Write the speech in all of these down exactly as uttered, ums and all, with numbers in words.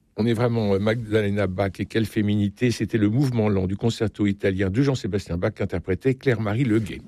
On est vraiment euh, Magdalena Bach, et quelle féminité. C'était le mouvement lent du concerto italien de Jean-Sébastien Bach qu'interprétait Claire-Marie Leguet.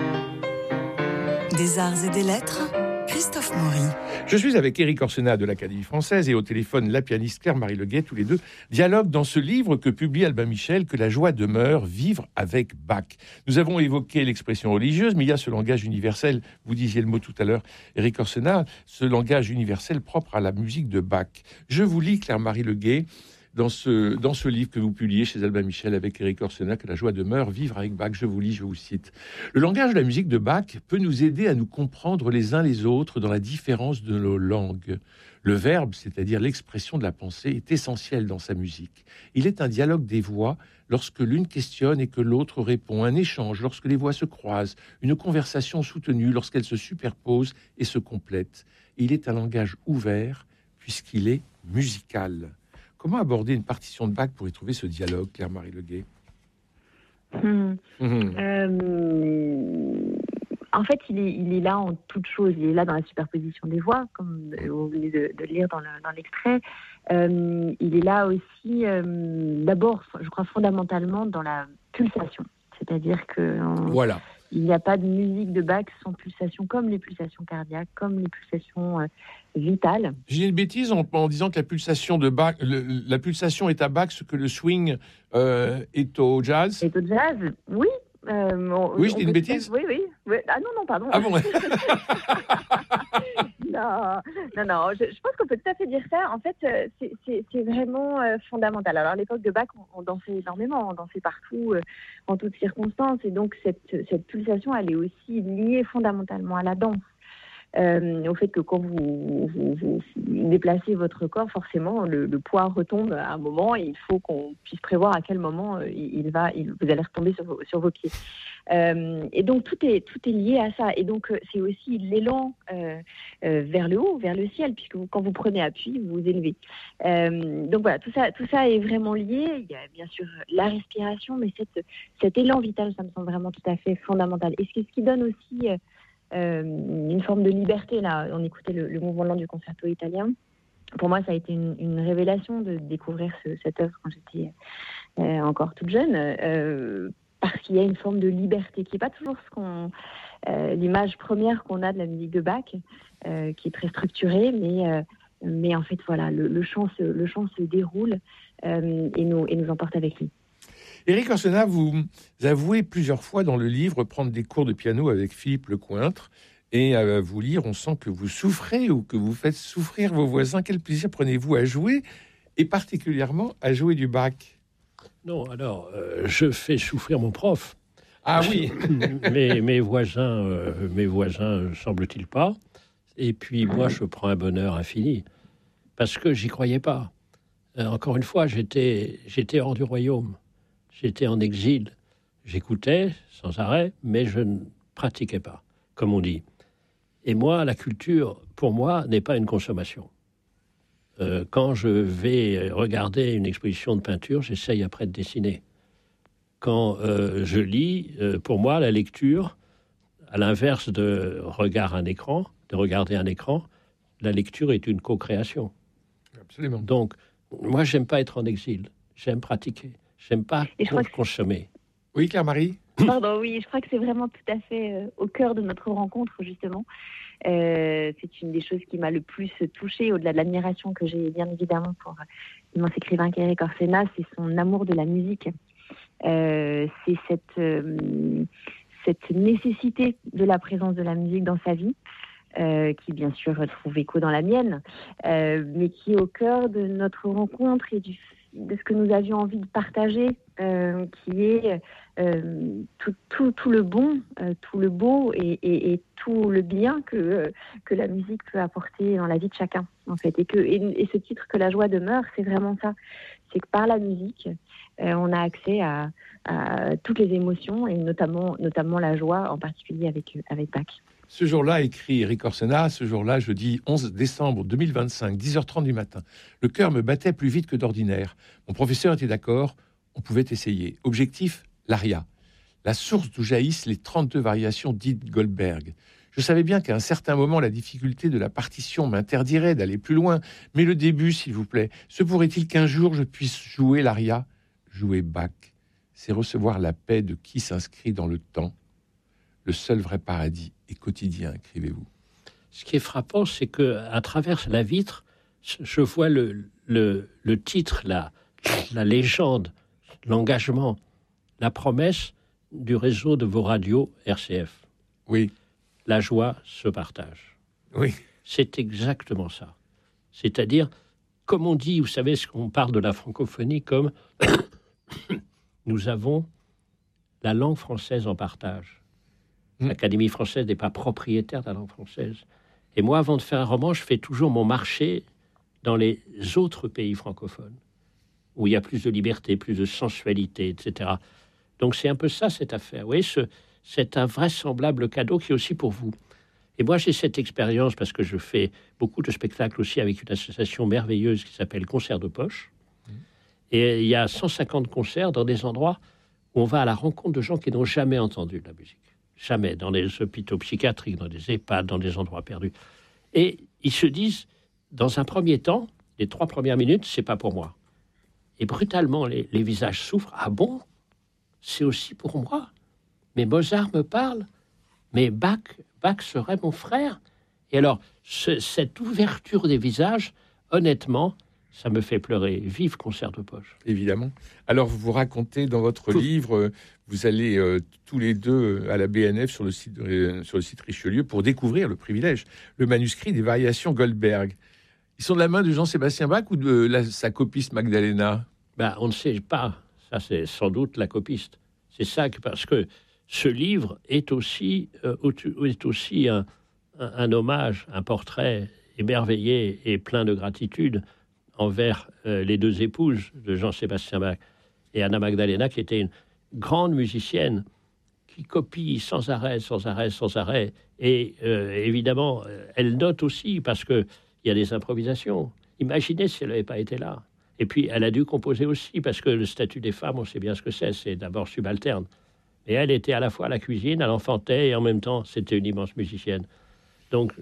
Des arts et des lettres, Christophe Maury. Je suis avec Éric Orsenat de l'Académie française et au téléphone la pianiste Claire-Marie Leguet, tous les deux dialoguent dans ce livre que publie Albin Michel, Que la joie demeure, vivre avec Bach. Nous avons évoqué l'expression religieuse, mais il y a ce langage universel, vous disiez le mot tout à l'heure, Éric Orsenat, ce langage universel propre à la musique de Bach. Je vous lis Claire-Marie Leguet dans ce, dans ce livre que vous publiez chez Albin Michel avec Éric Orsenat, Que la joie demeure, vivre avec Bach. Je vous lis, je vous cite. Le langage de la musique de Bach peut nous aider à nous comprendre les uns les autres dans la différence de nos langues. Le verbe, c'est-à-dire l'expression de la pensée, est essentiel dans sa musique. Il est un dialogue des voix lorsque l'une questionne et que l'autre répond, un échange lorsque les voix se croisent, une conversation soutenue lorsqu'elles se superposent et se complètent. Il est un langage ouvert puisqu'il est musical. Comment aborder une partition de Bach pour y trouver ce dialogue, Claire-Marie Leguet? Mmh. Mmh. Euh, en fait, il est, il est là en toute chose. Il est là dans la superposition des voix, comme vous venez de, de lire dans, le, dans l'extrait. Euh, il est là aussi, euh, d'abord, je crois fondamentalement, dans la pulsation. C'est-à-dire que on, voilà. Il n'y a pas de musique de Bach sans pulsation, comme les pulsations cardiaques, comme les pulsations euh, vitales. J'ai une bêtise en, en disant que la pulsation de Bach, le, la pulsation est à Bach ce que le swing euh, est au jazz. Est au jazz, oui. Euh, on, oui, je dis une bêtise. Oui, oui, oui. Ah non, non, pardon. Ah bon. Non, non, non. Je, je pense qu'on peut tout à fait dire ça. En fait, c'est, c'est, c'est vraiment euh, fondamental. Alors, à l'époque de Bach, on, on dansait énormément, on dansait partout, euh, en toutes circonstances. Et donc, cette, cette pulsation, elle est aussi liée fondamentalement à la danse. Euh, au fait que quand vous, vous, vous déplacez votre corps, forcément, le, le poids retombe à un moment et il faut qu'on puisse prévoir à quel moment euh, il va, il, vous allez retomber sur vos, sur vos pieds. Euh, et donc, tout est, tout est lié à ça. Et donc, euh, c'est aussi l'élan euh, euh, vers le haut, vers le ciel, puisque vous, quand vous prenez appui, vous vous élevez. Euh, donc, voilà, tout ça, tout ça est vraiment lié. Il y a bien sûr la respiration, mais cette, cet élan vital, ça me semble vraiment tout à fait fondamental. Et ce qui donne aussi... Euh, Euh, une forme de liberté. Là, on écoutait le, le mouvement lent du concerto italien. Pour moi, ça a été une, une révélation de découvrir ce, cette œuvre quand j'étais euh, encore toute jeune, euh, parce qu'il y a une forme de liberté qui n'est pas toujours ce qu'on, euh, l'image première qu'on a de la musique de Bach, euh, qui est très structurée, mais, euh, mais en fait, voilà, le, le, chant, se, le chant se déroule euh, et, nous, et nous emporte avec lui. Éric Orsenat, vous avouez plusieurs fois dans le livre prendre des cours de piano avec Philippe Lecointre, et à vous lire, on sent que vous souffrez ou que vous faites souffrir vos voisins. Quel plaisir prenez-vous à jouer, et particulièrement à jouer du Bach? Non, alors, euh, je fais souffrir mon prof. Ah oui. mes, mes voisins, euh, mes voisins, semble-t-il pas. Et puis, moi, je prends un bonheur infini, parce que j'y croyais pas. Euh, encore une fois, j'étais, j'étais hors du royaume. J'étais en exil, j'écoutais sans arrêt, mais je ne pratiquais pas, comme on dit. Et moi, la culture, pour moi, n'est pas une consommation. Euh, quand je vais regarder une exposition de peinture, j'essaye après de dessiner. Quand euh, je lis, euh, pour moi, la lecture, à l'inverse de regarder un écran, de regarder un écran, la lecture est une co-création. Absolument. Donc, moi, j'aime pas être en exil, j'aime pratiquer. J'aime pas pour consommer. Oui, Claire-Marie. Pardon, oui, je crois que c'est vraiment tout à fait euh, au cœur de notre rencontre, justement. Euh, c'est une des choses qui m'a le plus touchée, au-delà de l'admiration que j'ai bien évidemment pour l'immense écrivain qu'est Éric Orsenat, c'est son amour de la musique. Euh, c'est cette, euh, cette nécessité de la présence de la musique dans sa vie, euh, qui bien sûr trouve écho dans la mienne, euh, mais qui est au cœur de notre rencontre et du de ce que nous avions envie de partager, euh, qui est euh, tout, tout, tout le bon, euh, tout le beau et, et, et tout le bien que, euh, que la musique peut apporter dans la vie de chacun, en fait. Et, que, et, et ce titre, Que la joie demeure, c'est vraiment ça. C'est que par la musique, euh, on a accès à, à toutes les émotions, et notamment, notamment la joie, en particulier avec, avec Bach. Ce jour-là, écrit Éric Orsenat, ce jour-là, jeudi onze décembre deux mille vingt-cinq, dix heures trente du matin, le cœur me battait plus vite que d'ordinaire. Mon professeur était d'accord, on pouvait essayer. Objectif, l'aria, la source d'où jaillissent les trente-deux variations dites Goldberg. Je savais bien qu'à un certain moment, la difficulté de la partition m'interdirait d'aller plus loin. Mais le début, s'il vous plaît, se pourrait-il qu'un jour je puisse jouer l'aria ? Jouer Bach, c'est recevoir la paix de qui s'inscrit dans le temps. Le seul vrai paradis est quotidien, écrivez-vous. Ce qui est frappant, c'est qu'à travers la vitre, je vois le, le, le titre, la, la légende, l'engagement, la promesse du réseau de vos radios R C F. Oui. La joie se partage. Oui. C'est exactement ça. C'est-à-dire, comme on dit, vous savez, ce qu'on parle de la francophonie comme nous avons la langue française en partage. Mmh. L'Académie française n'est pas propriétaire de la langue française. Et moi, avant de faire un roman, je fais toujours mon marché dans les autres pays francophones, où il y a plus de liberté, plus de sensualité, et cetera. Donc c'est un peu ça, cette affaire. Vous voyez, ce, c'est un vraisemblable cadeau qui est aussi pour vous. Et moi, j'ai cette expérience parce que je fais beaucoup de spectacles aussi avec une association merveilleuse qui s'appelle Concert de Poche. Mmh. Et il y a cent cinquante concerts dans des endroits où on va à la rencontre de gens qui n'ont jamais entendu de la musique. Jamais. Dans les hôpitaux psychiatriques, dans des EHPAD, dans des endroits perdus. Et ils se disent, dans un premier temps, les trois premières minutes, c'est pas pour moi. Et brutalement, les, les visages souffrent. Ah bon ? C'est aussi pour moi. Mais Mozart me parle. Mais Bach, Bach serait mon frère. Et alors, ce, cette ouverture des visages, honnêtement, ça me fait pleurer. Vive Concert de Poche. Évidemment. Alors, vous vous racontez dans votre livre, euh, vous allez euh, tous les deux à la B N F sur le site, euh, sur le site Richelieu pour découvrir le privilège, le manuscrit des variations Goldberg. Ils sont de la main de Jean-Sébastien Bach ou de la, sa copiste Magdalena ? Ben, on ne sait pas. Ça, c'est sans doute la copiste. C'est ça que, parce que ce livre est aussi, euh, est aussi un, un, un hommage, un portrait émerveillé et plein de gratitude envers euh, les deux épouses de Jean-Sébastien Bach et Anna Magdalena, qui était une grande musicienne qui copie sans arrêt, sans arrêt, sans arrêt. Et euh, évidemment, elle note aussi parce qu'il y a des improvisations. Imaginez si elle n'avait pas été là. Et puis, elle a dû composer aussi, parce que le statut des femmes, on sait bien ce que c'est, c'est d'abord subalterne. Et elle était à la fois à la cuisine, elle enfantait, et en même temps, c'était une immense musicienne. Donc,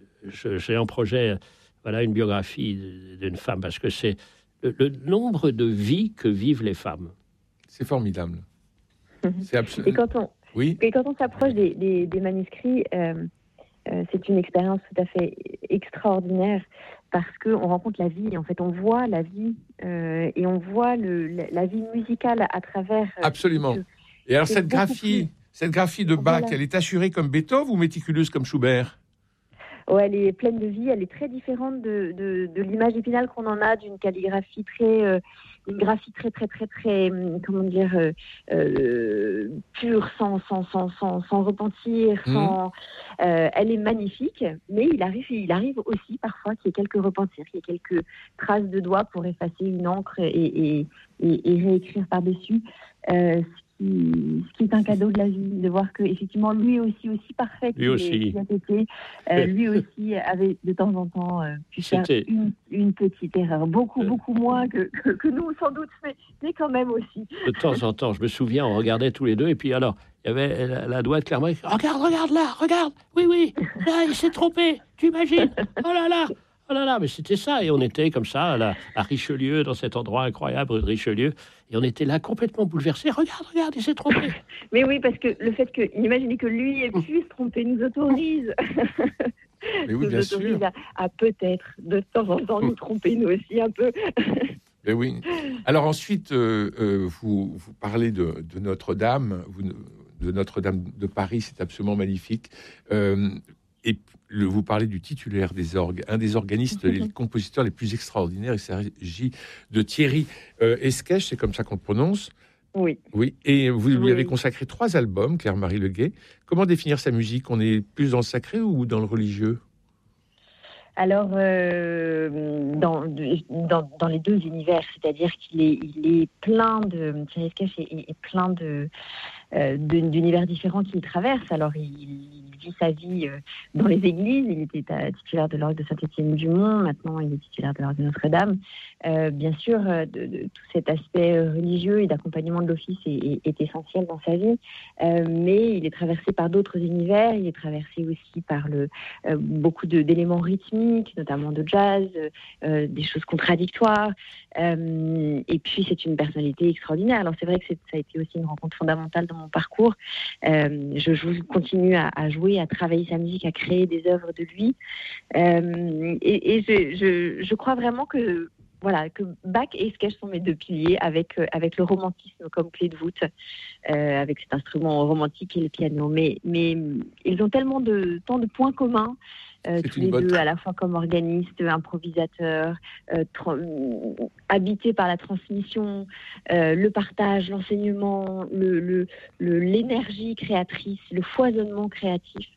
je, j'ai en projet voilà, une biographie d'une femme, parce que c'est le, le nombre de vies que vivent les femmes. C'est formidable. C'est absolument... Et quand on, oui. et quand on s'approche des, des, des manuscrits, euh, euh, c'est une expérience tout à fait extraordinaire, parce qu'on rencontre la vie, en fait, on voit la vie, euh, et on voit le, la, la vie musicale à travers... Euh, Absolument. Que, et alors, cette graphie, plus... cette graphie de Bach, voilà. Elle est assurée comme Beethoven ou méticuleuse comme Schubert ? Oh, elle est pleine de vie, elle est très différente de, de, de l'image épinale qu'on en a, d'une calligraphie très... Euh, une graphie très, très, très, très, comment dire, euh, euh, pure, sans, sans, sans, sans, sans repentir, mmh. sans... Euh, elle est magnifique, mais il arrive, il arrive aussi parfois qu'il y ait quelques repentirs, qu'il y ait quelques traces de doigts pour effacer une encre et, et, et, et réécrire par-dessus. Euh, ce, qui, ce qui est un cadeau de la vie, de voir que effectivement lui aussi, aussi parfait qu'il a été, euh, lui aussi avait de temps en temps euh, pu faire une, une petite erreur. Beaucoup, euh... beaucoup moins que, que, que nous, sans doute, mais, mais quand même aussi. De temps en temps, je me souviens, on regardait tous les deux, et puis alors, il y avait la, la douane clairement, regarde, regarde là, regarde, oui, oui, là, il s'est trompé, tu imagines, oh là là, oh là là, mais c'était ça, et on était comme ça, à, la, à Richelieu, dans cet endroit incroyable, rue de Richelieu, et on était là complètement bouleversés, regarde, regarde, il s'est trompé. Mais oui, parce que le fait que, imaginez que lui ait pu se tromper, nous autorise. Mais oui, bien sûr. À, à peut-être, de temps en temps, nous tromper, nous aussi, un peu. Mais oui. Alors ensuite, euh, euh, vous, vous parlez de, de Notre-Dame, vous, de Notre-Dame de Paris, c'est absolument magnifique. Euh, et le, vous parlez du titulaire des orgues, un des organistes, les compositeurs les plus extraordinaires. Il s'agit de Thierry euh, Esquèche, c'est comme ça qu'on le prononce. Oui. Oui. Et vous lui oui. avez consacré trois albums, Claire-Marie Leguet. Comment définir sa musique ? On est plus dans le sacré ou dans le religieux ? Alors, euh, dans, dans, dans les deux univers, c'est-à-dire qu'il est, il est plein de... Thierry Esquèche est, est plein de, euh, d'univers différents qu'il traverse. Alors, il, il vit sa vie euh, dans les églises. Il était euh, titulaire de l'orgue de Saint-Étienne-du-Mont. Maintenant, il est titulaire de l'orgue de Notre-Dame. Euh, bien sûr, euh, de, de, tout cet aspect religieux et d'accompagnement de l'office est, est, est essentiel dans sa vie. Euh, mais il est traversé par d'autres univers. Il est traversé aussi par le, euh, beaucoup de, d'éléments rythmiques, notamment de jazz, euh, des choses contradictoires. Euh, et puis, c'est une personnalité extraordinaire. Alors, c'est vrai que c'est, ça a été aussi une rencontre fondamentale dans mon parcours. Euh, je, je continue à, à jouer, à travailler sa musique, à créer des œuvres de lui. Euh, et et je, je, je crois vraiment que Voilà, que Bach et Sketch sont mes deux piliers, avec, euh, avec le romantisme comme clé de voûte, euh, avec cet instrument romantique et le piano. Mais, mais ils ont tellement de, tant de points communs, euh, tous les deux, à la fois comme organistes, improvisateurs, euh, tra- habités par la transmission, euh, le partage, l'enseignement, le, le, le, l'énergie créatrice, le foisonnement créatif.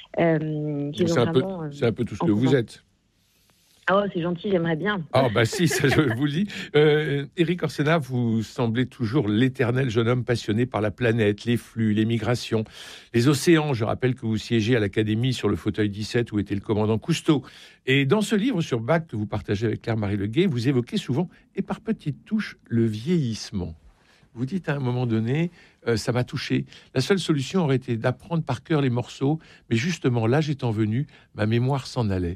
Euh, qu'ils c'est, ont un peu, vraiment, euh, c'est un peu tout ce que vous êtes. Ah oh, c'est gentil, j'aimerais bien. Ah bah si, ça je vous le dis. Euh, Éric Orsena, vous semblez toujours l'éternel jeune homme passionné par la planète, les flux, les migrations, les océans. Je rappelle que vous siégez à l'Académie sur le fauteuil dix-sept où était le commandant Cousteau. Et dans ce livre sur Bach que vous partagez avec Claire-Marie Leguet, vous évoquez souvent, et par petites touches, le vieillissement. Vous dites à un moment donné, euh, ça m'a touché. La seule solution aurait été d'apprendre par cœur les morceaux, mais justement, l'âge étant venu, ma mémoire s'en allait.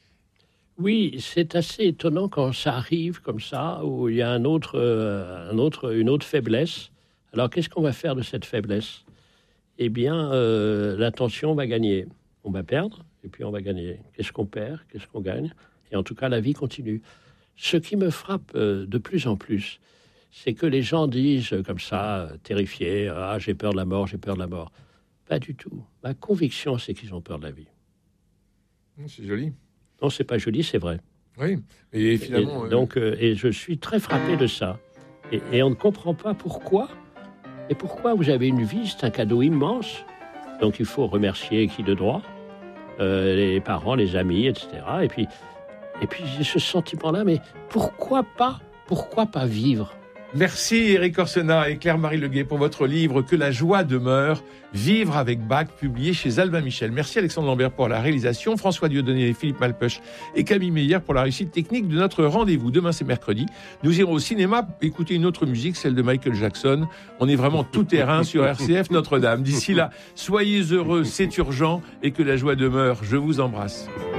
Oui, c'est assez étonnant quand ça arrive comme ça, où il y a un autre, euh, un autre, une autre faiblesse. Alors, qu'est-ce qu'on va faire de cette faiblesse ? Eh bien, euh, l'attention va gagner. On va perdre, et puis on va gagner. Qu'est-ce qu'on perd ? Qu'est-ce qu'on gagne ? Et en tout cas, la vie continue. Ce qui me frappe euh, de plus en plus, c'est que les gens disent euh, comme ça, euh, terrifiés, « Ah, j'ai peur de la mort, j'ai peur de la mort. » Pas du tout. Ma conviction, c'est qu'ils ont peur de la vie. C'est joli. Non, c'est pas joli, c'est vrai. Oui, et finalement... Et, donc, euh, et je suis très frappé de ça. Et, et on ne comprend pas pourquoi. Et pourquoi vous avez une vie, c'est un cadeau immense. Donc il faut remercier qui de droit, euh, les parents, les amis, et cetera. Et puis, et puis j'ai ce sentiment-là, mais pourquoi pas, pourquoi pas vivre ? Merci Éric Orsena et Claire-Marie Leguet pour votre livre « Que la joie demeure, vivre avec Bach » publié chez Albin Michel. Merci Alexandre Lambert pour la réalisation, François Dieudonné, Philippe Malpeuch et Camille Meyer pour la réussite technique de notre rendez-vous. Demain c'est mercredi, nous irons au cinéma écouter une autre musique, celle de Michael Jackson. On est vraiment tout terrain sur R C F Notre-Dame. D'ici là, soyez heureux, c'est urgent et que la joie demeure. Je vous embrasse.